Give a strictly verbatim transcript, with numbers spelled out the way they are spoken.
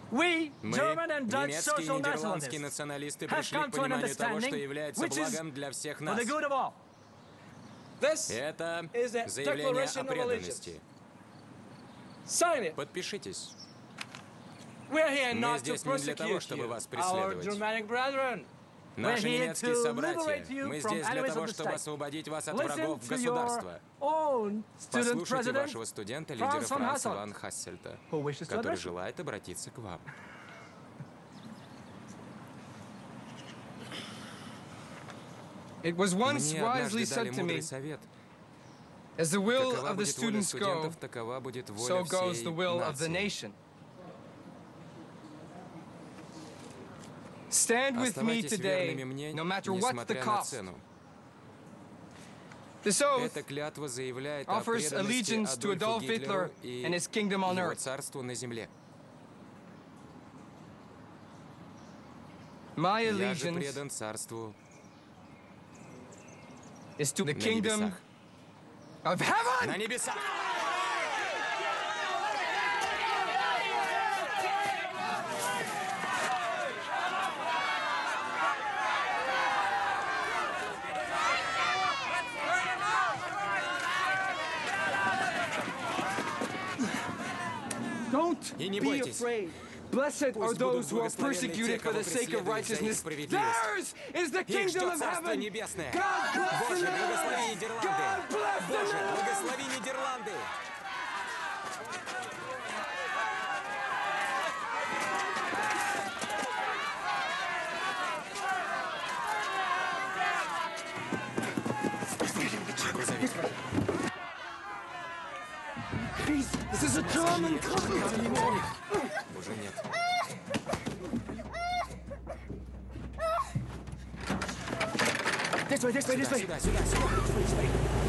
We, Мы, German and Dutch немецкие и social нидерландские nationalists, националисты, have пришли come к to an пониманию того, что understanding является which is благом для всех for нас. the good of all. This Это is a заявление declaration о of преданности. Sign it. Подпишитесь. We're here Мы not to здесь не для того, persecute чтобы you, вас our преследовать. Germanic brethren. Наши here немецкие to собратья, liberate you мы from здесь для enemies того, of the чтобы state. освободить вас от Listen врагов to государства. your own student Послушайте president, вашего студента, лидера Franz von Франца Hasselt, ван Хассельта, who wishes to который address you. желает обратиться к вам. It was once Мне wisely однажды дали said to me, мудрый совет. as the will Какова of the будет воля students go, студентов, такова будет воля so goes всей the will of the нации. nation. Stand with me Оставайтесь today, верными мне, no matter what the несмотря на cost. цену. This oath Эта клятва заявляет о offers преданности allegiance to Адольфу Adolf Hitler Гитлеру и and his kingdom on его earth. царству на земле. My Я же allegiance предан царству is to the на kingdom небесах. of heaven! На небесах! Don't И не be бойтесь. afraid. Blessed are Пусть those будут who are благословенны persecuted те, for кого the sake of преследуют за их righteousness. справедливость. Theirs is the Их kingdom ждет of Царство heaven. Небесное. God bless Боже, the благослови Netherlands. Нидерланды. God bless the Боже, Netherlands. благослови Нидерланды. Peace. This is a German country anymore. Уже нет. This way, this way, this way. Сюда, сюда, сюда.